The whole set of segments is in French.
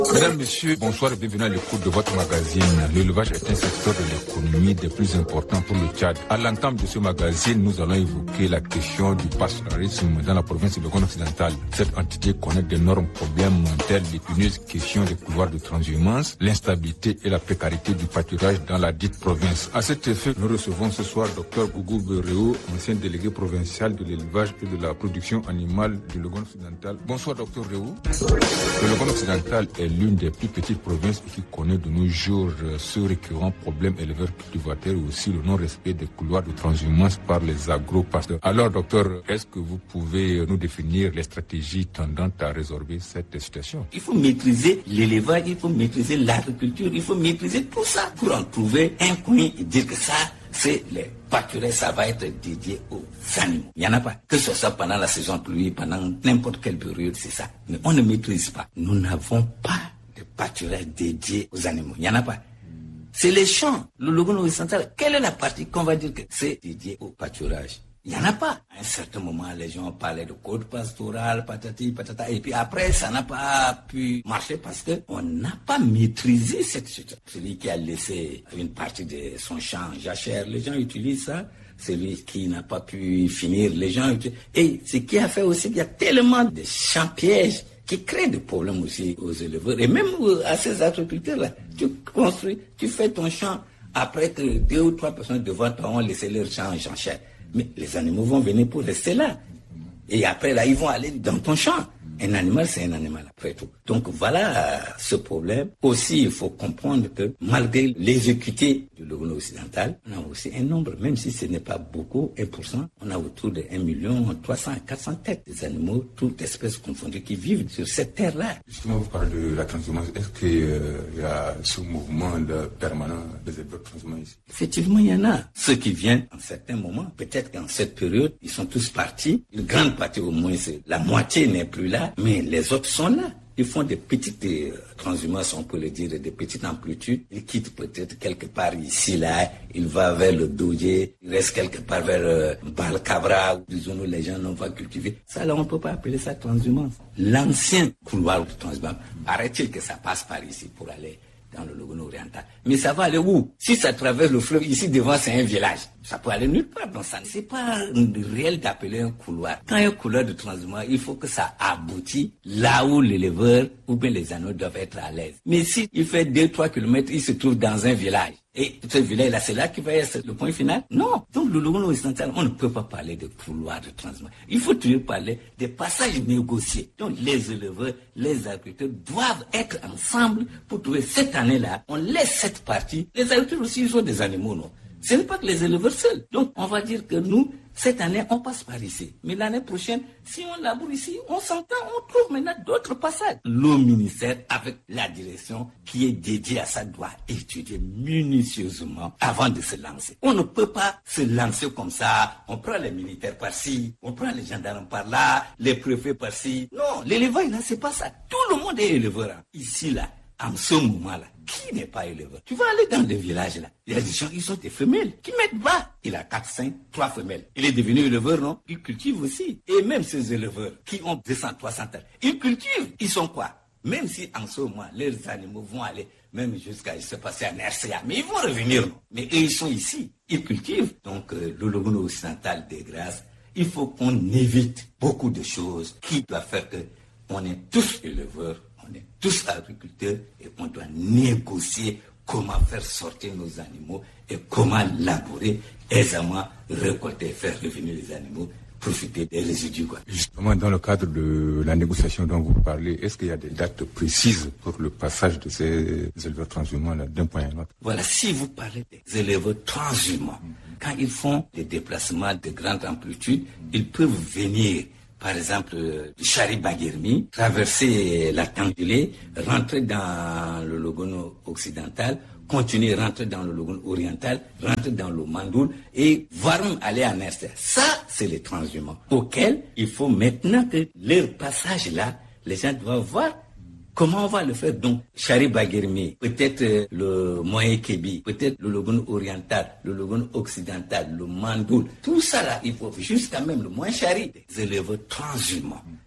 Mesdames, Messieurs, bonsoir et bienvenue à l'écoute de votre magazine. L'élevage est un secteur de l'économie des plus importants pour le Tchad. À l'entame de ce magazine, nous allons évoquer la question du pastoralisme dans la province de l'Ogon occidental. Cette entité connaît d'énormes problèmes tels l'épineuse question des couloirs de transhumance, l'instabilité et la précarité du pâturage dans la dite province. À cet effet, nous recevons ce soir Dr Gougou Bereo, ancien délégué provincial de l'élevage et de la production animale de l'Ogon occidental. Bonsoir Dr Bereo. Le L'Ogon occidental est l'une des plus petites provinces qui connaît de nos jours ce récurrent problème éleveur-cultivateur et aussi le non-respect des couloirs de transhumance par les agro-pasteurs. Alors, docteur, est-ce que vous pouvez nous définir les stratégies tendant à résorber cette situation? Il faut maîtriser l'élevage, il faut maîtriser l'agriculture, il faut maîtriser tout ça pour en trouver un coin et dire que ça, c'est les pâturages, ça va être dédié aux animaux. Il n'y en a pas. Que ce soit pendant la saison de pluie, pendant n'importe quelle période, c'est ça. Mais on ne maîtrise pas. Nous n'avons pas de pâturage dédié aux animaux. Il n'y en a pas. C'est les champs. Le L'Ogon occidental, quelle est la partie qu'on va dire que c'est dédié au pâturage? Il n'y en a pas. À un certain moment, les gens parlaient de code pastoral, patati, patata. Et puis après, ça n'a pas pu marcher parce qu'on n'a pas maîtrisé cette situation. Celui qui a laissé une partie de son champ jachère, les gens utilisent ça. Celui qui n'a pas pu finir, les gens utilisent. Et ce qui a fait aussi qu'il y a tellement de champs pièges qui créent des problèmes aussi aux éleveurs et même à ces agriculteurs-là. Tu construis, tu fais ton champ après que 2 ou 3 personnes devant toi ont laissé leur champ en jachère. Mais les animaux vont venir pour rester là. Et après, là, ils vont aller dans ton champ. Un animal, c'est un animal, après tout. Donc, voilà ce problème. Aussi, il faut comprendre que malgré les équités de l'Ogon occidental, on a aussi un nombre, même si ce n'est pas beaucoup, 1%, on a autour de 1 300 000 à 400 têtes des animaux, toutes espèces confondues, qui vivent sur cette terre-là. Justement, vous parlez de la transhumance. Est-ce qu'il y a ce mouvement permanent des éleveurs transhumanistes ici? Effectivement, il y en a. Ceux qui viennent, en certains moments, peut-être qu'en cette période, ils sont tous partis. Une grande partie, au moins, la moitié n'est plus là. Mais les autres sont là. Ils font des petites transhumances, on peut le dire, des petites amplitudes. Ils quittent peut-être quelque part ici, là. Il va vers le Dodje. Il reste quelque part vers Balkabra, où des zones où les gens n'ont pas cultivé. Ça, là, on ne peut pas appeler ça transhumance. L'ancien couloir de transhumance, paraît-il que ça passe par ici pour aller dans le L'Ogon oriental. Mais ça va aller où? Si ça traverse le fleuve, ici devant c'est un village. Ça peut aller nulle part dans ça. C'est pas réel d'appeler un couloir. Quand il y a un couloir de transhumance, il faut que ça aboutit là où l'éleveur ou bien les animaux doivent être à l'aise. Mais si il fait 2-3 kilomètres, il se trouve dans un village. Et ce village-là, c'est là qu'il va être le point final? Non. Donc, le L'Ogon occidental, on ne peut pas parler de couloir de transhumance. Il faut toujours parler des passages négociés. Donc, les éleveurs, les agriculteurs doivent être ensemble pour trouver cette année-là. On laisse cette partie. Les agriculteurs aussi, ils ont des animaux, non? Ce n'est pas que les éleveurs seuls. Donc, on va dire que nous, cette année, on passe par ici. Mais l'année prochaine, si on laboure ici, on s'entend, on trouve maintenant d'autres passages. Le ministère, avec la direction qui est dédiée à ça, doit étudier minutieusement avant de se lancer. On ne peut pas se lancer comme ça. On prend les militaires par-ci, on prend les gendarmes par-là, les préfets par-ci. Non, l'éleveur, là, c'est pas ça. Tout le monde est éleveur. Hein. Ici, là, en ce moment-là, qui n'est pas éleveur? Tu vas aller dans des villages là. Il y a des gens, ils sont des femelles qui mettent bas. Il a 4, 5, 3 femelles. Il est devenu éleveur, non? Il cultive aussi. Et même ces éleveurs qui ont 200, 300 ans, ils cultivent. Ils sont quoi? Même si en ce moment, leurs animaux vont aller même jusqu'à se passer en RCA. Mais ils vont revenir, non? Mais eux, ils sont ici. Ils cultivent. Donc, le L'Ogon occidental des grâces, il faut qu'on évite beaucoup de choses qui doivent faire que on est tous éleveurs. On est tous agriculteurs et on doit négocier comment faire sortir nos animaux et comment labourer aisément, récolter, faire revenir les animaux, profiter des résidus. Quoi. Justement, dans le cadre de la négociation dont vous parlez, est-ce qu'il y a des dates précises pour le passage de ces éleveurs transhumants d'un point à un autre? Voilà, si vous parlez des éleveurs transhumants, quand ils font des déplacements de grande amplitude, ils peuvent venir par exemple, du Chari-Baguirmi, traverser la Tangulé, rentrer dans le L'Ogon occidental, continuer, rentrer dans le L'Ogon oriental, rentrer dans le Mandoul et voire aller en Est. Ça, c'est les transhumants auxquels il faut maintenant que leur passage là, les gens doivent voir comment on va le faire. Donc, Chari-Baguirmi, peut-être le Moyen-Kébi, peut-être le L'Ogon oriental, le L'Ogon occidental, le Mandoul, tout ça là, il faut jusqu'à même le Moyen-Chari, des éleveurs transhumants.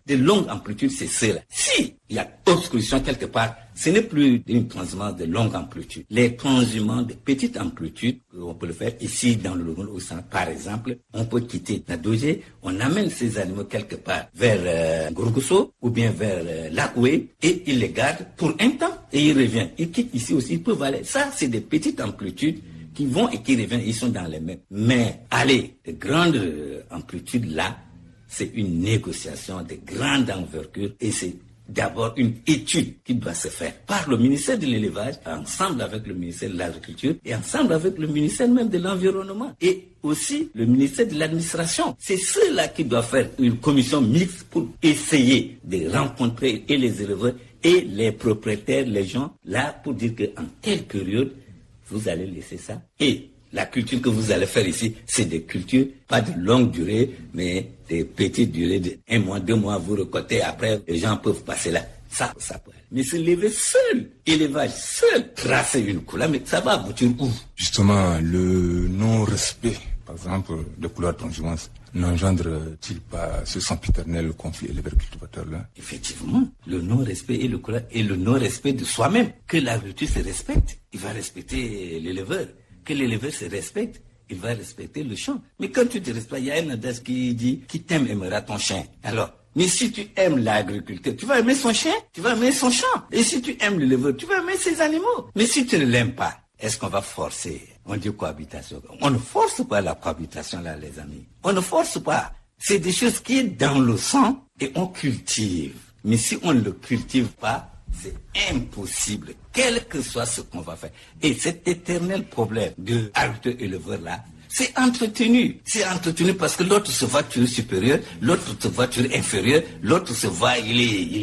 de longue amplitude, c'est cela. Si il y a obstruction quelque part, ce n'est plus une transhumance de longue amplitude. Les transhumances de petite amplitude, on peut le faire ici dans le Logone au centre. Par exemple, on peut quitter Nadogé, on amène ces animaux quelque part vers Gourgousso ou bien vers Lakoué et il les garde pour un temps et il revient. Il quitte ici aussi, il peut aller. Ça, c'est des petites amplitudes qui vont et qui reviennent, ils sont dans les mêmes. Mais allez, de grandes amplitudes là, c'est une négociation de grande envergure et c'est d'abord une étude qui doit se faire par le ministère de l'élevage, ensemble avec le ministère de l'agriculture et ensemble avec le ministère même de l'environnement et aussi le ministère de l'administration. C'est ceux-là qui doivent faire une commission mixte pour essayer de rencontrer et les éleveurs et les propriétaires, les gens, là pour dire qu'en telle période, vous allez laisser ça. Et la culture que vous allez faire ici, c'est des cultures, pas de longue durée, mais des petites durées de 1 mois, 2 mois, vous récoltez, après, les gens peuvent passer là. Ça peut aller. Mais se lever seul, élevage seul, tracer une couleur, mais ça va aboutir où? Justement, le non-respect, par exemple, de couleurs transhumance, n'engendre-t-il pas ce sempiternel conflit éleveur-cultivateur-là? Effectivement, le non-respect et le non-respect de soi-même. Que l'agriculture se respecte, il va respecter l'éleveur. Que l'éleveur se respecte, il va respecter le champ. Mais quand tu te respectes, il y a un adage qui dit « Qui t'aime aimera ton chien ». Alors, mais si tu aimes l'agriculteur, tu vas aimer son chien, tu vas aimer son champ. Et si tu aimes l'éleveur, tu vas aimer ses animaux. Mais si tu ne l'aimes pas, est-ce qu'on va forcer? On dit cohabitation. On ne force pas la cohabitation là, les amis. On ne force pas. C'est des choses qui sont dans le sang et on cultive. Mais si on ne le cultive pas, c'est impossible, quel que soit ce qu'on va faire. Et cet éternel problème de agriculteur-éleveur là, c'est entretenu. C'est entretenu parce que l'autre se voit tu es supérieur, l'autre se voit tu es inférieur, l'autre se voit il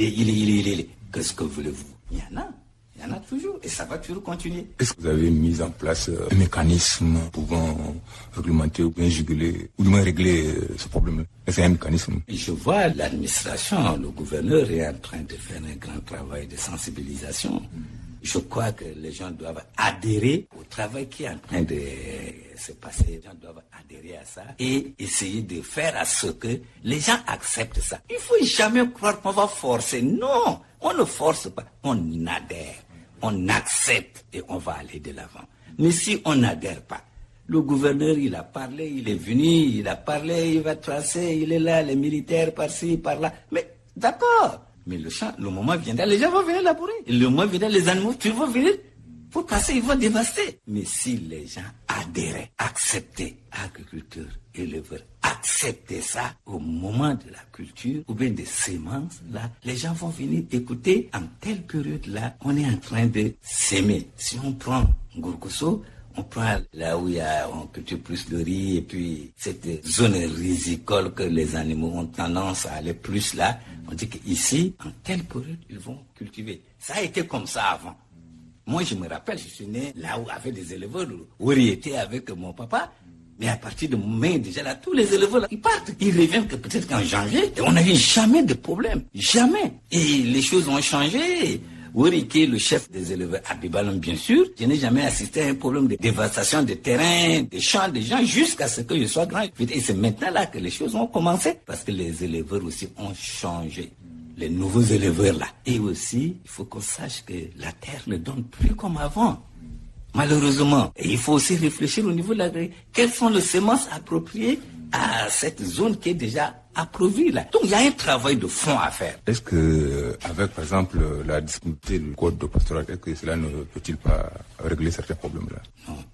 est. Qu'est-ce que voulez-vous? Il y en a toujours et ça va toujours continuer. Est-ce que vous avez mis en place un mécanisme pouvant réglementer ou bien juguler ou du moins régler ce problème-là? Est-ce qu'il y a un mécanisme? Je vois l'administration, le gouverneur est en train de faire un grand travail de sensibilisation. Je crois que les gens doivent adhérer au travail qui est en train de se passer. Les gens doivent adhérer à ça et essayer de faire à ce que les gens acceptent ça. Il ne faut jamais croire qu'on va forcer. Non, on ne force pas, on adhère. On accepte et on va aller de l'avant. Mais si on n'adhère pas, le gouverneur, il a parlé, il est venu, il a parlé, il va tracer, il est là, les militaires par-ci, par-là. Mais d'accord, mais le moment viendra, les gens vont venir labourer. Le moment viendra, les animaux, tu vas venir pour passer, ils vont dévaster. Mais si les gens adhéraient, acceptaient, agriculteurs, éleveurs, accepter ça au moment de la culture ou bien des semences, là, les gens vont venir écouter en telle période-là, on est en train de s'aimer. Si on prend Gourgousso, on prend là où on cultive plus le riz et puis cette zone risicole que les animaux ont tendance à aller plus là, on dit qu'ici, en telle période, ils vont cultiver. Ça a été comme ça avant. Moi, je me rappelle, je suis né là où avait des éleveurs, où il était avec mon papa. Mais à partir de mai, déjà là, tous les éleveurs, là, ils partent. Ils reviennent que peut-être qu'en janvier, on n'avait jamais de problème. Jamais. Et les choses ont changé. Wori, qui est le chef des éleveurs à Bibalon, bien sûr, je n'ai jamais assisté à un problème de dévastation des terrains, des champs des gens, jusqu'à ce que je sois grand. Et c'est maintenant là que les choses ont commencé. Parce que les éleveurs aussi ont changé. Les nouveaux éleveurs là. Et aussi, il faut qu'on sache que la terre ne donne plus comme avant. Malheureusement. Et il faut aussi réfléchir au niveau de l'agriculture. Quelles sont les semences appropriées à cette zone qui est déjà approuvie là? Donc il y a un travail de fond à faire. Est-ce que, avec par exemple la disponibilité du code de pastoral, est-ce que cela ne peut-il pas régler certains problèmes-là?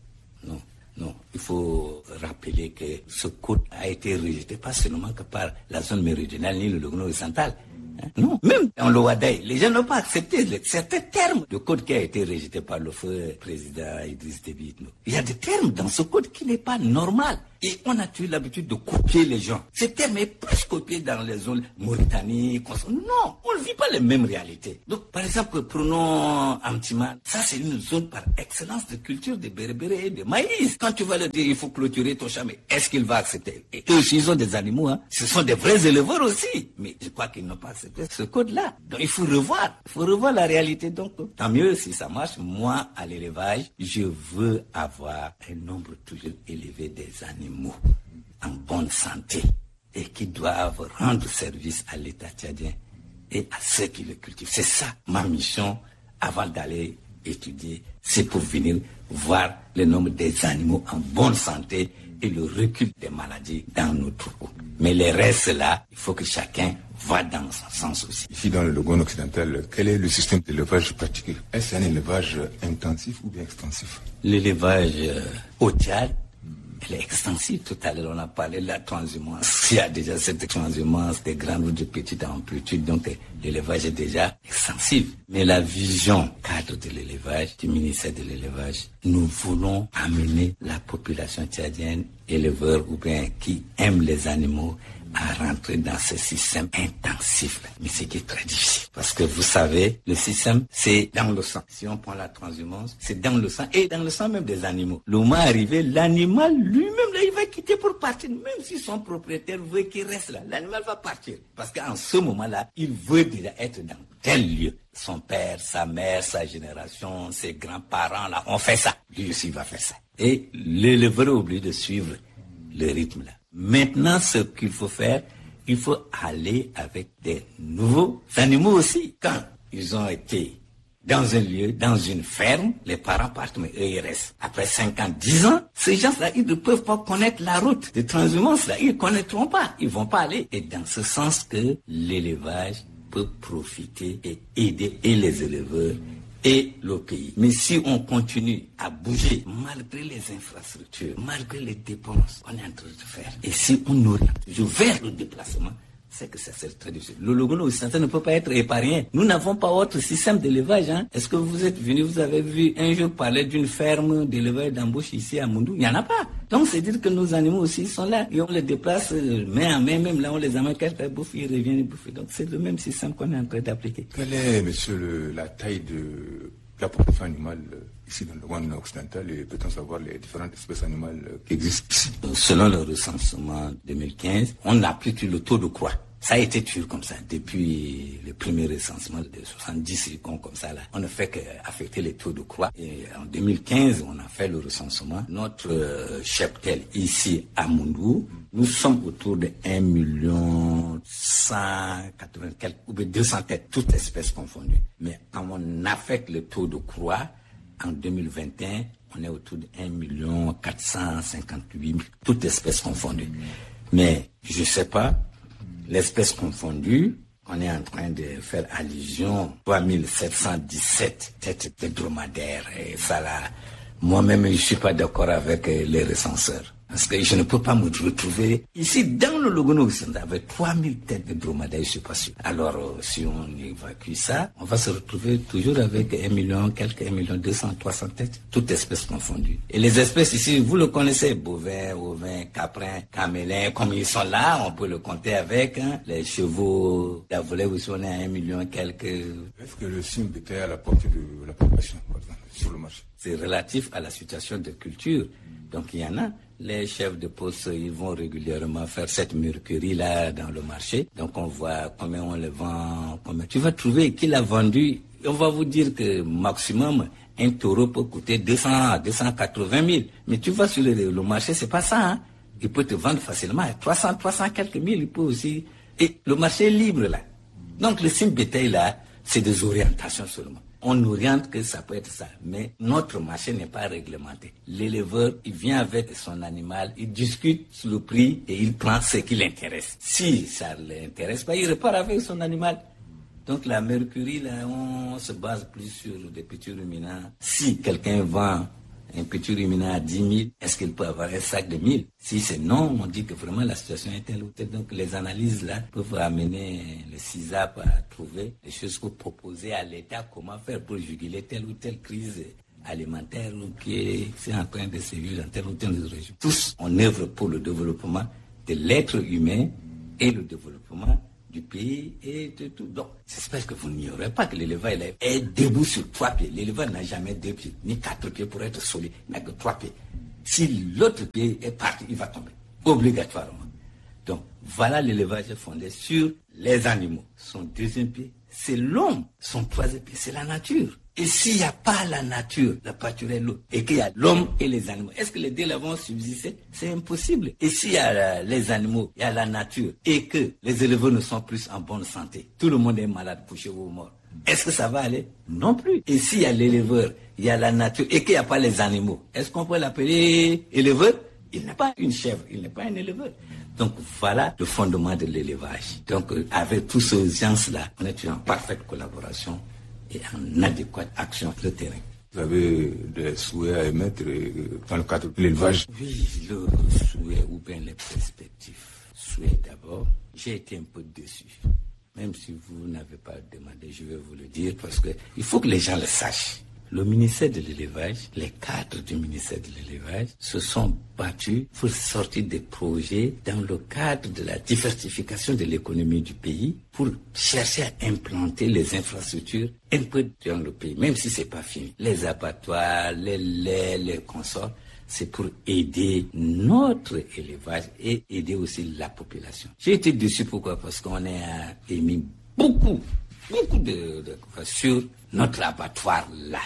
Non. Il faut rappeler que ce code a été rejeté pas seulement que par la zone méridionale ni le Logone occidental. Non, même dans le Wadaï, les gens n'ont pas accepté certains termes de code qui a été rejeté par le feu président Idriss Déby Itno. Il y a des termes dans ce code qui n'est pas normal. Et on a eu l'habitude de copier les gens. Ces termes est plus copié dans les zones Mauritanie, non, on ne vit pas les mêmes réalités. Donc, par exemple, prenons Amtiman. Ça, c'est une zone par excellence de culture de berbéré et de maïs. Quand tu vas leur dire, il faut clôturer ton champ, mais est-ce qu'il va accepter? Et eux aussi, ils ont des animaux, hein. Ce sont des vrais éleveurs aussi. Mais je crois qu'ils n'ont pas accepté ce code-là. Donc, il faut revoir la réalité. Donc, tant mieux si ça marche. Moi, à l'élevage, je veux avoir un nombre toujours élevé des animaux en bonne santé. et qui doivent rendre service à l'État tchadien et à ceux qui le cultivent. C'est ça ma mission avant d'aller étudier, c'est pour venir voir le nombre des animaux en bonne santé et le recul des maladies dans nos troupeaux. Mais les restes là, il faut que chacun va dans son sens aussi. Ici dans le Logone occidental, quel est le système d'élevage pratiqué? Est-ce un élevage intensif ou bien extensif? L'élevage au Tchad, elle est extensive. Tout à l'heure, on a parlé de la transhumance. Il y a déjà cette transhumance des grandes ou de petites amplitudes, donc l'élevage est déjà extensif. Mais la vision cadre de l'élevage, du ministère de l'élevage, nous voulons amener la population tchadienne, éleveurs ou bien qui aiment les animaux, à rentrer dans ce système intensif. Mais c'est qui est très difficile. Parce que vous savez, le système, c'est dans le sang. Si on prend la transhumance, c'est dans le sang et dans le sang même des animaux. Le moment arrivé, l'animal lui-même, là, il va quitter pour partir. Même si son propriétaire veut qu'il reste là, l'animal va partir. Parce qu'en ce moment-là, il veut déjà être dans tel lieu. Son père, sa mère, sa génération, ses grands-parents, là, on fait ça. Lui aussi va faire ça. Et l'éleveur est obligé de suivre le rythme là. Maintenant, ce qu'il faut faire, il faut aller avec des nouveaux animaux aussi. Quand ils ont été dans un lieu, dans une ferme, les parents partent, mais eux, ils restent. Après 5 ans, 10 ans, ces gens-là, ils ne peuvent pas connaître la route de transhumance, là. Ils ne connaîtront pas. Ils vont pas aller. Et dans ce sens que l'élevage peut profiter et aider et les éleveurs et le pays. Mais si on continue à bouger, malgré les infrastructures, malgré les dépenses qu'on est en train de faire, et si on oriente vers le déplacement, c'est que ça serait très difficile. Le Logone occidental ne peut pas être épargné. Nous n'avons pas autre système d'élevage. Est-ce que vous êtes venu, vous avez vu un jour parler d'une ferme d'élevage d'embauche ici à Moundou? Il n'y en a pas. Donc c'est dire que nos animaux aussi sont là et on les déplace main en main, même là on les amène quelqu'un bouffe, ils reviennent bouffer. Donc c'est le même système qu'on est en train d'appliquer. Quelle est, monsieur, la taille de la population animale ici dans le Logone occidental et peut-on savoir les différentes espèces animales qui existent ici? Selon le recensement 2015, on applique le taux de croix. Ça a été toujours comme ça depuis le premier recensement de 70 comme ça là. On ne fait qu'affecter les taux de croix. Et en 2015, on a fait le recensement. Notre cheptel ici à Moundou, nous sommes autour de 1,180,000 ou 200 têtes, toutes espèces confondues. Mais quand on affecte le taux de croix, en 2021, on est autour de 1,458,000, toutes espèces confondues. Mais je ne sais pas, l'espèce confondue, on est en train de faire allusion 3717 têtes de dromadaires. Et ça là, moi-même, je ne suis pas d'accord avec les recenseurs. Parce que je ne peux pas me retrouver ici dans le Logone occidental avec 3000 têtes de dromadaires, je ne suis pas sûr. Alors, si on évacue ça, on va se retrouver toujours avec 1 million, 1,200,000, 300 têtes, toutes espèces confondues. Et les espèces ici, vous le connaissez, bovins, ovins, caprins, camélins, comme ils sont là, on peut le compter avec, les chevaux, la volaille aussi, on est à 1 million, Est-ce que le signe était à la portée de la population, par exemple, sur le marché? C'est relatif à la situation de culture. Donc il y en a. Les chefs de poste, ils vont régulièrement faire cette mercurie-là dans le marché. Donc on voit combien on le vend. Tu vas trouver qui l'a vendu. On va vous dire que maximum, un taureau peut coûter 200 à 280 000. Mais tu vas sur le marché, c'est pas ça. Il peut te vendre facilement à 300 quelques mille. Il peut aussi. Et le marché est libre là. Donc le signe bétail là, c'est des orientations seulement. On oriente que ça peut être ça, mais notre marché n'est pas réglementé. L'éleveur, il vient avec son animal, il discute sur le prix et il prend ce qui l'intéresse. Si ça ne l'intéresse pas, il repart avec son animal. Donc la mercurie, là, on se base plus sur des petits ruminants. Si quelqu'un vend un petit ruminant à 10 000, est-ce qu'il peut avoir un sac de 1000? Si c'est non, on dit que vraiment la situation est telle ou telle. Donc les analyses là peuvent amener le CISAP à trouver des choses pour proposer à l'État comment faire pour juguler telle ou telle crise alimentaire ou qui est en train de sévir dans telle ou telle région. Tous, on œuvre pour le développement de l'être humain et le développement du pays et de tout. Donc, j'espère que vous n'ignorez pas que l'éleveur est debout sur 3 pieds. L'éleveur n'a jamais 2 pieds, ni 4 pieds pour être solide, il n'a que 3 pieds. Si l'autre pied est parti, il va tomber, obligatoirement. Donc, voilà l'élevage fondé sur les animaux. Son 2e pied, c'est l'homme. Son 3e pied, c'est la nature. Et s'il n'y a pas la nature, la pâture et l'eau, et qu'il y a l'homme et les animaux, est-ce que les deux là vont subsister? C'est impossible. Et s'il y a les animaux, il y a la nature, et que les éleveurs ne sont plus en bonne santé, tout le monde est malade, couché ou mort, est-ce que ça va aller? Non plus. Et s'il y a l'éleveur, il y a la nature, et qu'il n'y a pas les animaux, est-ce qu'on peut l'appeler éleveur? Il n'est pas une chèvre, il n'est pas un éleveur. Donc voilà le fondement de l'élevage. Donc avec tous ces gens-là, on est en parfaite collaboration et en adéquate action sur le terrain. Vous avez des souhaits à émettre dans le cadre de l'élevage? Oui, le souhait ou bien les perspectives. Souhait d'abord, j'ai été un peu déçu. Même si vous n'avez pas demandé, je vais vous le dire parce que il faut que les gens le sachent. Le ministère de l'élevage, les cadres du ministère de l'élevage se sont battus pour sortir des projets dans le cadre de la diversification de l'économie du pays pour chercher à implanter les infrastructures un peu dans le pays, même si c'est pas fini. Les abattoirs, les laits, les consorts, c'est pour aider notre élevage et aider aussi la population. J'ai été déçu, pourquoi? Parce qu'on a émis beaucoup de sur notre abattoir là.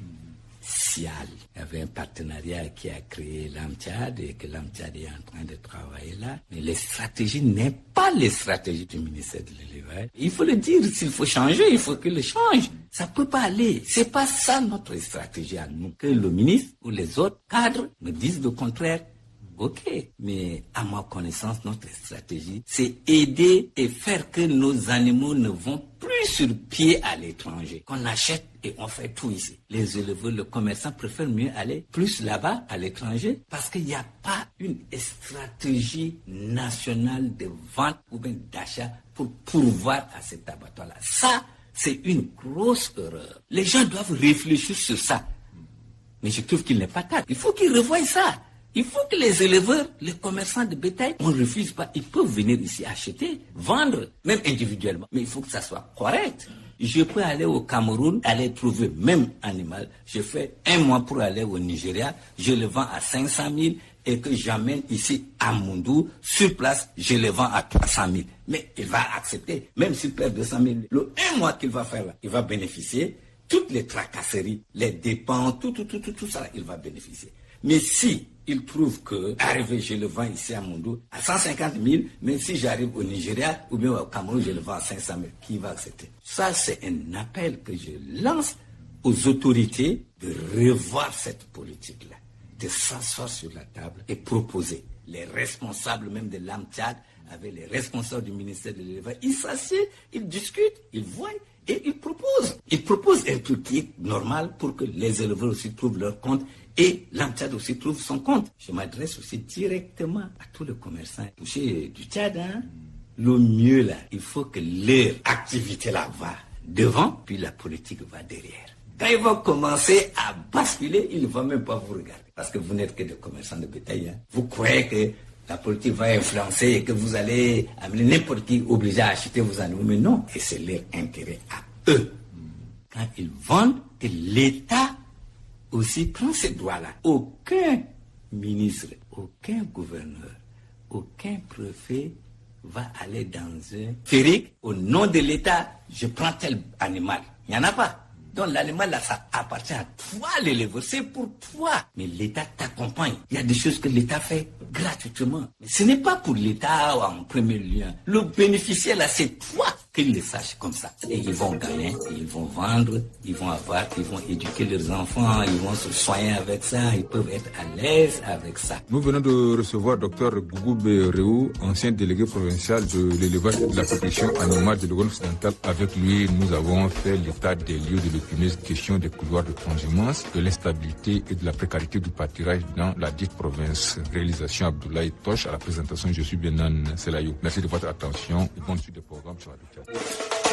Sial. Il y avait un partenariat qui a créé l'AMTIAD et que l'AMTIAD est en train de travailler là. Mais les stratégies n'est pas les stratégies du ministère de l'élevage. Il faut le dire, s'il faut changer, il faut qu'il le change. Ça peut pas aller. C'est pas ça notre stratégie à nous. Que le ministre ou les autres cadres me disent le contraire. Ok, mais à ma connaissance, notre stratégie, c'est aider et faire que nos animaux ne vont plus sur pied à l'étranger. Qu'on achète et on fait tout ici. Les éleveurs, le commerçant préfèrent mieux aller plus là-bas, à l'étranger, parce qu'il n'y a pas une stratégie nationale de vente ou bien d'achat pour pourvoir à cet abattoir-là. Ça, c'est une grosse erreur. Les gens doivent réfléchir sur ça. Mais je trouve qu'il n'est pas tard. Il faut qu'ils revoient ça. Il faut que les éleveurs, les commerçants de bétail, on ne refuse pas. Ils peuvent venir ici acheter, vendre, même individuellement. Mais il faut que ça soit correct. Je peux aller au Cameroun, aller trouver même animal. Je fais 1 mois pour aller au Nigeria, je le vends à 500 000 et que j'amène ici à Moundou, sur place, je le vends à 300 000. Mais il va accepter, même s'il perd 200 000. Le 1 mois qu'il va faire là, il va bénéficier. Toutes les tracasseries, les dépenses, tout ça, il va bénéficier. Mais si il trouve que, arrivé, je le vends ici à Moundou à 150 000, mais si j'arrive au Nigeria ou bien au Cameroun, je le vends à 500 000, qui va accepter? Ça, c'est un appel que je lance aux autorités de revoir cette politique-là, de s'asseoir sur la table et proposer. Les responsables même de l'AMTIAD avec les responsables du ministère de l'élevage, ils s'assiedent, ils discutent, ils voient et ils proposent. Ils proposent un truc qui est normal pour que les éleveurs aussi trouvent leur compte et l'AMTIAD aussi trouve son compte. Je m'adresse aussi directement à tous les commerçants touchés du Tchad. Le mieux là, il faut que leur activité là va devant, puis la politique va derrière. Quand ils vont commencer à basculer, ils ne vont même pas vous regarder. Parce que vous n'êtes que des commerçants de bétail. Vous croyez que la politique va influencer et que vous allez amener n'importe qui obligé à acheter vos animaux. Mais non, et c'est leur intérêt à eux. Quand ils vendent, que l'État aussi prend ces droits-là. Aucun ministre, aucun gouverneur, aucun préfet va aller dans un férique au nom de l'État, je prends tel animal. Il n'y en a pas. Donc l'animal là, ça appartient à toi l'éleveur, c'est pour toi. Mais l'État t'accompagne. Il y a des choses que l'État fait gratuitement. Mais ce n'est pas pour l'État en premier lieu. Le bénéficiaire là, c'est toi qu'ils le sachent comme ça. Et ils vont gagner, ils vont vendre, ils vont avoir, ils vont éduquer leurs enfants, ils vont se soigner avec ça, ils peuvent être à l'aise avec ça. Nous venons de recevoir Dr Gougoubé Réou, ancien délégué provincial de l'élevage et de la protection animale de l'Ouest occidental. Avec lui, nous avons fait l'état des lieux de l'épineuse question des couloirs de transhumance, de l'instabilité et de la précarité du pâturage dans la dite province. Réalisation Abdoulaye Toche, à la présentation, je suis Benan Selayou. Merci de votre attention et bonne suite des programmes sur Habitat.